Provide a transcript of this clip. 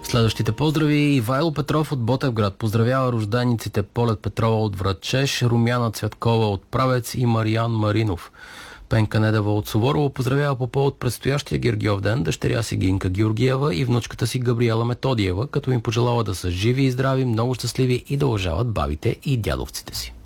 Следващите поздрави: Ивайло Петров от Ботевград поздравява рожданиците Полет Петрова от Врачеш, Румяна Цвяткова от Правец и Мариан Маринов. Пенка Недева от Суворово поздравява по повод предстоящия Гергьов ден дъщеря си Гинка Георгиева и внучката си Габриела Методиева, като им пожелава да са живи и здрави, много щастливи и да уважават бабите и дядовците си.